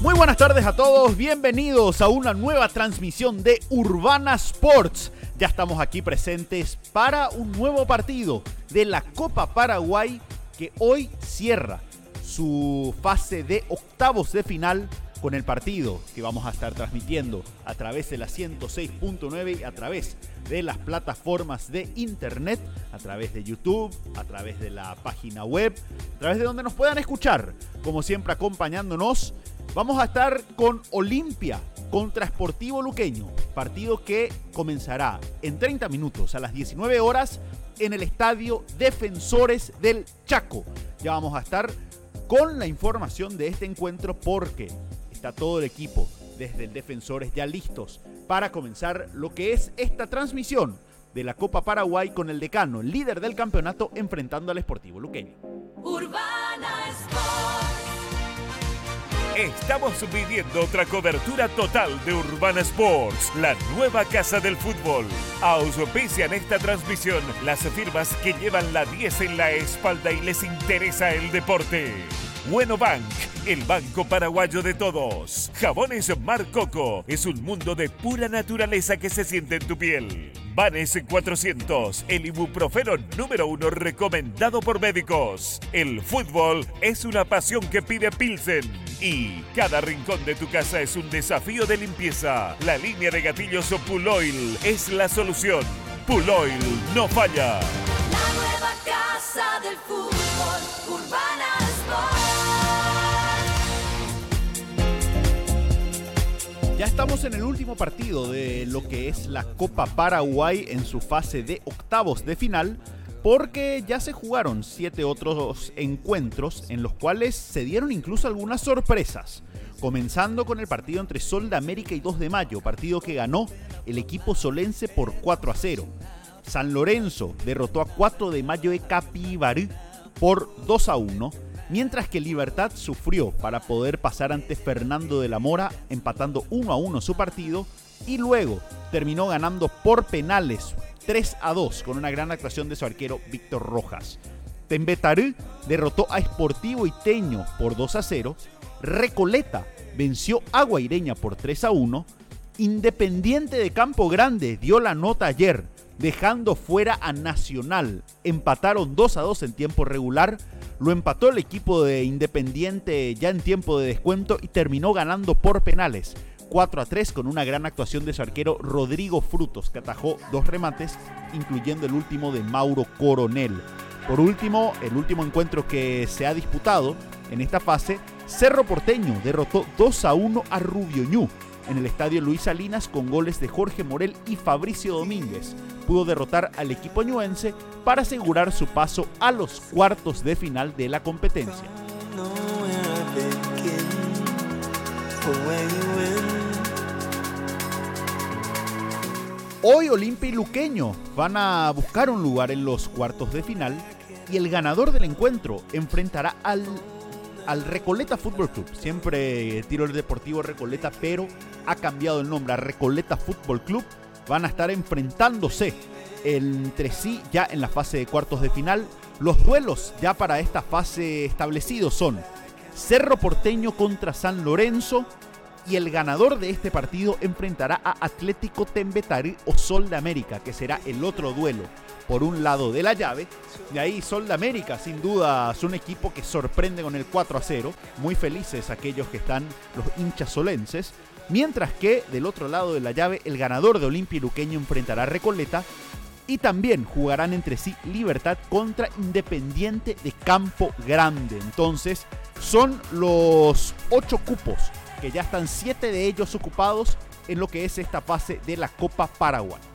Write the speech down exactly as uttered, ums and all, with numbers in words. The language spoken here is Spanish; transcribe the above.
Muy buenas tardes a todos, bienvenidos a una nueva transmisión de Urbana Sports. Ya estamos aquí presentes para un nuevo partido de la Copa Paraguay que hoy cierra su fase de octavos de final con el partido que vamos a estar transmitiendo a través de la ciento seis punto nueve y a través de las plataformas de internet, a través de YouTube, a través de la página web, a través de donde nos puedan escuchar. Como siempre, acompañándonos, vamos a estar con Olimpia contra Sportivo Luqueño, partido que comenzará en treinta minutos a las diecinueve horas en el estadio Defensores del Chaco. Ya vamos a estar con la información de este encuentro porque está todo el equipo desde el Defensores ya listos para comenzar lo que es esta transmisión de la Copa Paraguay con el decano, líder del campeonato, enfrentando al Sportivo Luqueño. Urbana Sports. Estamos viviendo otra cobertura total de Urbana Sports, la nueva casa del fútbol. Auspician esta transmisión las firmas que llevan la diez en la espalda y les interesa el deporte. Bueno Bank, el banco paraguayo de todos. Jabones Mar Coco, es un mundo de pura naturaleza que se siente en tu piel. Vanes cuatrocientos, el ibuprofeno número uno recomendado por médicos. El fútbol es una pasión que pide Pilsen. Y cada rincón de tu casa es un desafío de limpieza. La línea de gatillos Puloil es la solución. Puloil no falla. La nueva casa del fútbol, Urbana Sports. Ya estamos en el último partido de lo que es la Copa Paraguay en su fase de octavos de final, porque ya se jugaron siete otros encuentros en los cuales se dieron incluso algunas sorpresas. Comenzando con el partido entre Sol de América y dos de Mayo, partido que ganó el equipo solense por cuatro a cero. San Lorenzo derrotó a cuatro de Mayo de Capibarú por dos a uno. Mientras que Libertad sufrió para poder pasar ante Fernando de la Mora, empatando uno a uno su partido, y luego terminó ganando por penales tres a dos con una gran actuación de su arquero Víctor Rojas. Tembetarú derrotó a Sportivo Iteño por dos a cero, Recoleta venció a Guaireña por tres a uno, Independiente de Campo Grande dio la nota ayer, dejando fuera a Nacional. Empataron dos a dos en tiempo regular. Lo empató el equipo de Independiente ya en tiempo de descuento y terminó ganando por penales cuatro a tres con una gran actuación de su arquero Rodrigo Frutos, que atajó dos remates, incluyendo el último de Mauro Coronel. Por último, el último encuentro que se ha disputado en esta fase, Cerro Porteño derrotó dos a uno a Rubio Ñu en el estadio Luis Salinas con goles de Jorge Morel y Fabricio Domínguez. Pudo derrotar al equipo ñuense para asegurar su paso a los cuartos de final de la competencia. Hoy Olimpia y Luqueño van a buscar un lugar en los cuartos de final y el ganador del encuentro enfrentará al, al Recoleta Fútbol Club. Siempre tiro el Deportivo Recoleta, pero ha cambiado el nombre a Recoleta Fútbol Club. Van a estar enfrentándose entre sí ya en la fase de cuartos de final. Los duelos ya para esta fase establecidos son Cerro Porteño contra San Lorenzo, y el ganador de este partido enfrentará a Atlético Tembetarú o Sol de América, que será el otro duelo por un lado de la llave. Y ahí Sol de América sin duda es un equipo que sorprende con el cuatro a cero, muy felices aquellos que están, los hinchas solenses. Mientras que del otro lado de la llave, el ganador de Olimpia y Luqueño enfrentará a Recoleta, y también jugarán entre sí Libertad contra Independiente de Campo Grande. Entonces son los ocho cupos, que ya están siete de ellos ocupados en lo que es esta fase de la Copa Paraguay.